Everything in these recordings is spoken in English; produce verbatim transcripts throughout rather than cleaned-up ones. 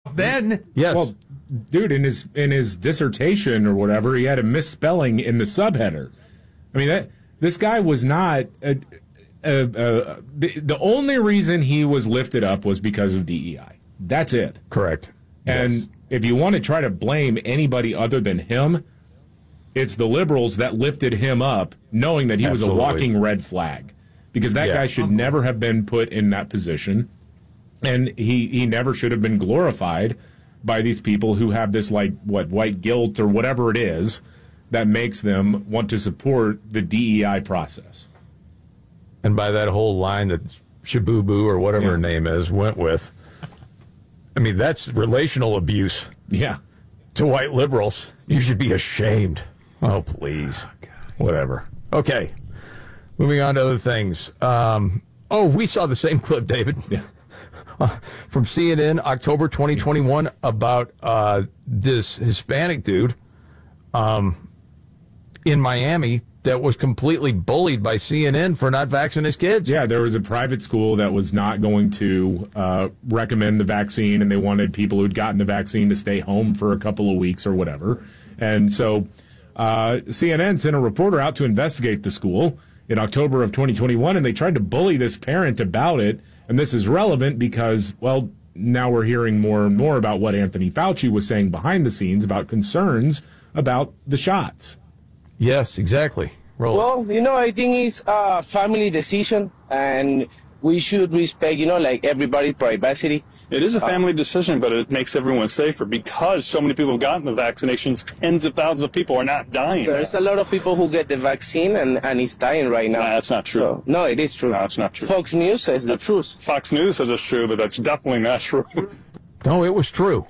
then. Yes. Well, dude, in his in his dissertation or whatever, he had a misspelling in the subheader. I mean, that this guy was not a, a, a, the the only reason he was lifted up was because of D E I. That's it. Correct. And yes. if you want to try to blame anybody other than him, it's the liberals that lifted him up, knowing that he Absolutely. was a walking red flag, because that yeah. guy should never have been put in that position, and he he never should have been glorified by these people who have this, like, what, white guilt or whatever it is that makes them want to support the D E I process. And by that whole line that Shabubu or whatever Yeah. her name is went with, I mean, that's relational abuse Yeah. to white liberals. You should be ashamed. Oh, please. Whatever. Okay. Moving on to other things. Um, oh, we saw the same clip, David. Yeah. Uh, from C N N, October twenty twenty-one, about uh, this Hispanic dude um, in Miami that was completely bullied by C N N for not vaccinating his kids. Yeah, there was a private school that was not going to uh, recommend the vaccine, and they wanted people who'd gotten the vaccine to stay home for a couple of weeks or whatever. And so uh, C N N sent a reporter out to investigate the school in October of twenty twenty-one, and they tried to bully this parent about it. And this is relevant because, well, now we're hearing more and more about what Anthony Fauci was saying behind the scenes about concerns about the shots. Yes, exactly. Roll it. Well, you know, I think it's a family decision, and we should respect, you know, like everybody's privacy. It is a family decision, but it makes everyone safer because so many people have gotten the vaccinations. Tens of thousands of people are not dying. There's a lot of people who get the vaccine and, and it's dying right now. Nah, that's not true. So, no, it is true. No, it's not true. Fox News says the truth. Fox News says it's true, but that's definitely not true. No, it was true.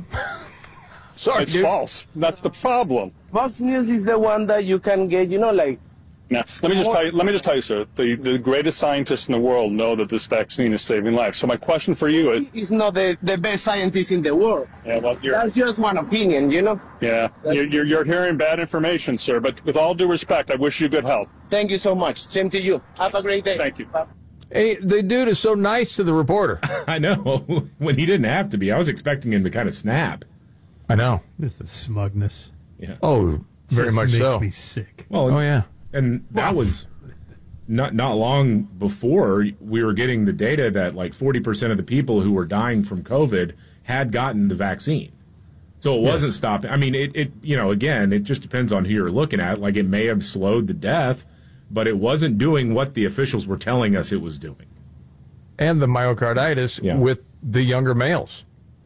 Sorry, It's dude. false. That's the problem. Fox News is the one that you can get, you know, like, Now, let me just tell you, let me just tell you, sir, the, the greatest scientists in the world know that this vaccine is saving lives. So my question for you is, he's not the, the best scientist in the world. yeah, well, you're, That's just one opinion, you know. yeah, you're, you're, you're hearing bad information, sir, but with all due respect, I wish you good health. Thank you so much. Same to you. Have a great day. Thank you. Bye. Hey, the dude is so nice to the reporter. I know, when he didn't have to be. I was expecting him to kind of snap. I know. This is the smugness. Yeah. Oh, very Just much makes so. me sick. Well, Oh, yeah. and that was not not long before we were getting the data that like forty percent of the people who were dying from COVID had gotten the vaccine. So it wasn't stopping. I mean, it, it, you know, again, it just depends on who you're looking at. Like, it may have slowed the death, but it wasn't doing what the officials were telling us it was doing. And the myocarditis Yeah. with the younger males.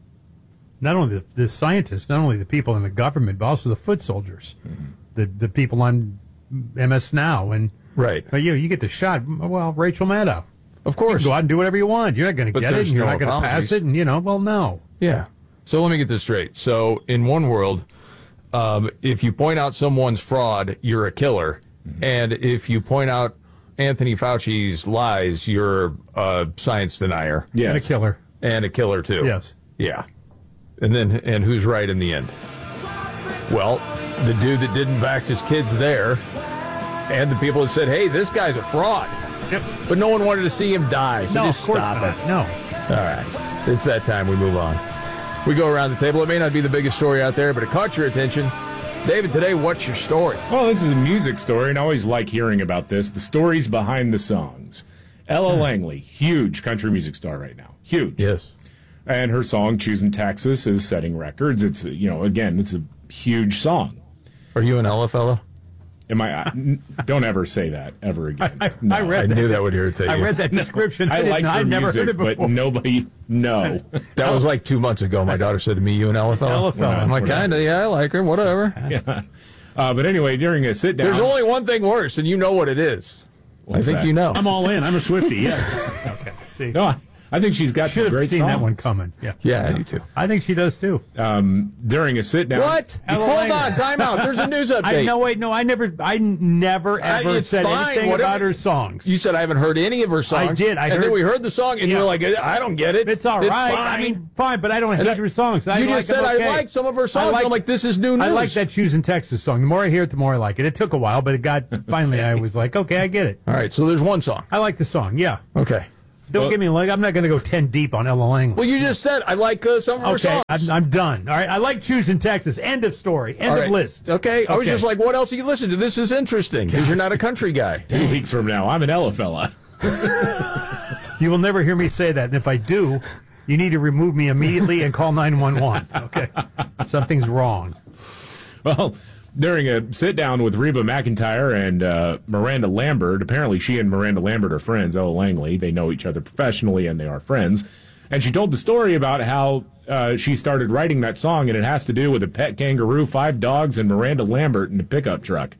Not only the, the scientists, not only the people in the government, but also the foot soldiers, Mm-hmm. the the people on M S Now, and Right. uh, you you get the shot. Well, Rachel Maddow, Of you course. can go out and do whatever you want. You're not going to But get it, there's and you're no not going to pass apologies. it, and you know, well, no. Yeah. So let me get this straight. So in one world, um, if you point out someone's fraud, you're a killer. Mm-hmm. And if you point out Anthony Fauci's lies, you're a science denier. Yes. And a killer. And a killer, too. Yes. Yeah. And then, and who's right in the end? Well, the dude that didn't vax his kids there, and the people that said, hey, this guy's a fraud. Yep. But no one wanted to see him die, so No, just of course stop not. it. No. All right. It's that time we move on. We go around the table. It may not be the biggest story out there, but it caught your attention. David, today, what's your story? Well, this is a music story, and I always like hearing about this. The stories behind the songs. Ella Langley, huge country music star right now. Huge. Yes. And her song, Choosing Texas, is setting records. It's, you know, again, it's a huge song. Are you an Ella fellow? Am I? I n- don't ever say that ever again. I, No. I read I that. knew that would irritate I you. read that description. I didn't like know. her I'd never music, heard it before. but nobody, no. That was like two months ago. My daughter said to me, you an Ella fellow? Ella fellow. I'm like, We're not- kind of, yeah, I like her, whatever. Yeah. Uh, but anyway, during a sit down, There's only one thing worse, and you know what it is. What's I think that? you know. I'm all in. I'm a Swiftie. Yeah. Okay. See. no, I, I think she's got Should some have great seen songs. that one coming. Yeah. Yeah, I do too. I think she does too. Um, during a sit down, What? Ella Hold Langley. on, time out. There's a news update. I no wait no I never I never ever Uh, it's said fine, anything whatever. about her songs. You said I haven't heard any of her songs. I did. I and heard- then we heard the song, and Yeah. you're like, I don't get it. It's all right. Fine. I mean, fine, but I don't And hate I- her songs. I you like just said them okay. I like some of her songs. I like- I'm like, this is new news. I like that Choosing Texas song. The more I hear it, the more I like it. It took a while, but it got finally. I was like, okay, I get it. All right, so there's one song. I like the song. Yeah. Okay. Don't Well- give me like I'm not going to go ten deep on Ella Langley. Well, you just said I like uh, some of her Okay, songs. I'm, I'm done. All right, I like choosing Texas. End of story. End All of right. list. Okay. I was Okay. just like, what else do you listen to? This is interesting because you're not a country guy. Two weeks from now, I'm an Ella fella. You will never hear me say that, and if I do, you need to remove me immediately and call nine one one. Okay, something's wrong. Well, during a sit-down with Reba McEntire and uh, Miranda Lambert, apparently she and Miranda Lambert are friends, Ella Langley. They know each other professionally, and they are friends. And she told the story about how uh, she started writing that song, and it has to do with a pet kangaroo, five dogs, and Miranda Lambert in a pickup truck.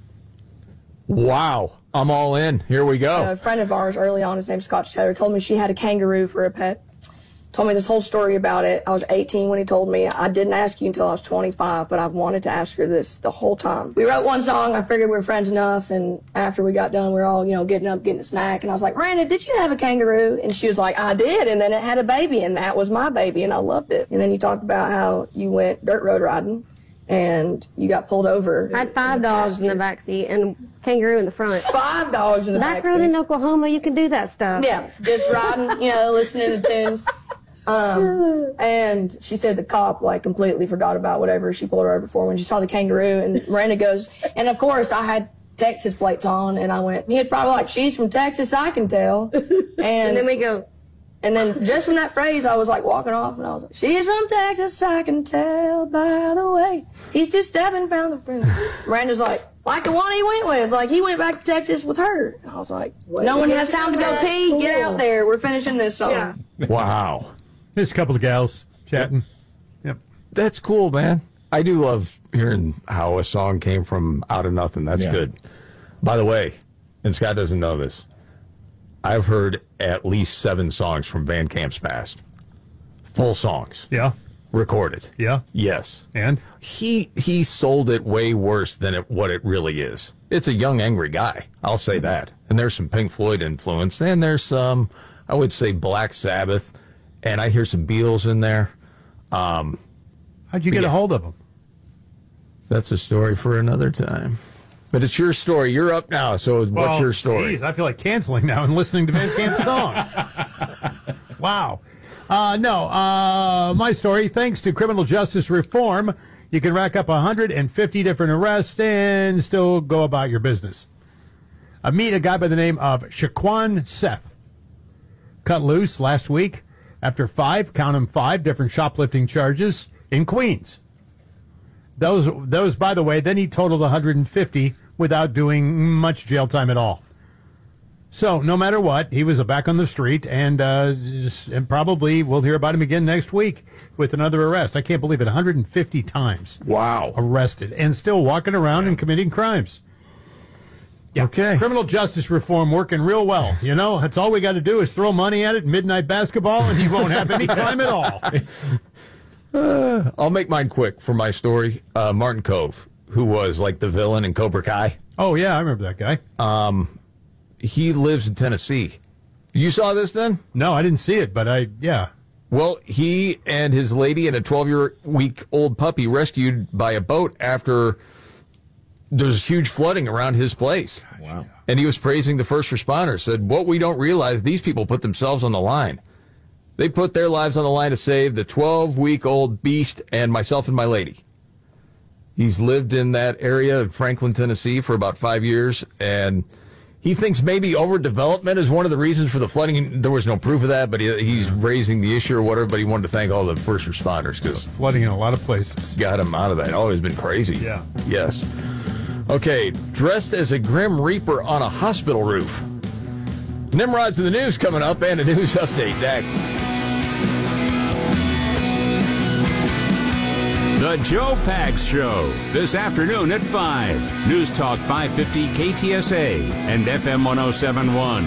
Wow. I'm all in. Here we go. A friend of ours early on, his name's Scott Taylor, told me she had a kangaroo for a pet. Told me this whole story about it. I was eighteen when he told me. I didn't ask you until I was twenty-five, but I've wanted to ask her this the whole time. We wrote one song. I figured we were friends enough, and after we got done, we were all, you know, getting up, getting a snack, and I was like, Miranda, did you have a kangaroo? And she was like, I did, and then it had a baby, and that was my baby, and I loved it. And then you talked about how you went dirt road riding, and you got pulled over. I had five dogs in the back seat and a kangaroo in the front. Five dogs in the back Back road seat. in Oklahoma, you can do that stuff. Yeah, just riding, you know, listening to tunes. Um, and she said the cop, like, completely forgot about whatever she pulled her over for when she saw the kangaroo. And Miranda goes, and of course, I had Texas plates on, and I went, he was probably like, she's from Texas, I can tell. And, And then we go, and then just from that phrase, I was like walking off, and I was like, she's from Texas, I can tell by the way. He's just stepping down the room. Miranda's like, like the one he went with. Like, he went back to Texas with her. And I was like, no one has time to go pee. Get out there. We're finishing this song. Yeah. Wow. There's a couple of gals chatting. Yep. That's cool, man. I do love hearing how a song came from out of nothing. That's Yeah. good. By the way, and Scott doesn't know this, I've heard at least seven songs from Van Camp's past. Full songs. Yeah. Recorded. Yeah. Yes. And He he sold it way worse than it, what it really is. It's a young, angry guy. I'll say that. And there's some Pink Floyd influence. And there's some, I would say, Black Sabbath. And I hear some Beatles in there. Um, how'd you get Yeah. a hold of them? That's a story for another time. But it's your story. You're up now, so what's your story? Geez, I feel like canceling now and listening to Van Camp's songs. Wow. Uh, no, uh, my story, thanks to criminal justice reform, you can rack up one hundred fifty different arrests and still go about your business. I meet a guy by the name of Shaquan Seth. Cut loose last week after five, count them five, different shoplifting charges in Queens. Those, those, by the way, then he totaled one hundred fifty without doing much jail time at all. So, no matter what, he was back on the street, and, uh, just, and probably we'll hear about him again next week with another arrest. I can't believe it, one hundred fifty times Wow. arrested and still walking around and committing crimes. Yeah. Okay. Criminal justice reform working real well. You know, that's all we got to do is throw money at it, midnight basketball, and you won't have any crime at all. Uh, I'll make mine quick for my story. Uh, Martin Cove, who was like the villain in Cobra Kai, Oh, yeah, I remember that guy. um, he lives in Tennessee. You saw this then? No, I didn't see it, but I, yeah. Well, he and his lady and a twelve-year-week-old puppy rescued by a boat after there's huge flooding around his place. Wow. And he was praising the first responders, said, what we don't realize, these people put themselves on the line. They put their lives on the line to save the twelve-week-old beast and myself and my lady. He's lived in that area of Franklin, Tennessee for about five years, and he thinks maybe overdevelopment is one of the reasons for the flooding. There was no proof of that, but he, he's raising the issue or whatever, but he wanted to thank all the first responders because Flooding in a lot of places. got him out of that. Oh, it's been crazy. Yeah. Yes. Okay, dressed as a Grim Reaper on a hospital roof. Nimrod's in the news coming up and a news update next. The Joe Pags Show, this afternoon at five. News Talk five fifty K T S A and F M one oh seven point one.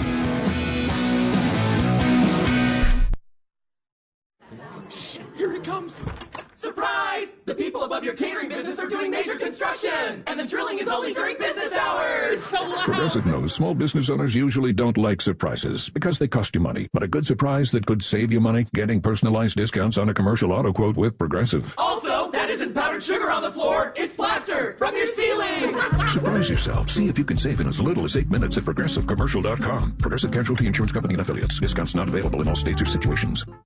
Shh, here it comes. Surprise! The people above your catering business are doing major construction, and the drilling is only during business hours. So loud. Progressive knows small business owners usually don't like surprises because they cost you money. But a good surprise that could save you money, getting personalized discounts on a commercial auto quote with Progressive. Also, that isn't and powdered sugar on the floor, it's plaster from your ceiling. Surprise yourself. See if you can save in as little as eight minutes at Progressive Commercial dot com. Progressive Casualty Insurance Company and Affiliates. Discounts not available in all states or situations.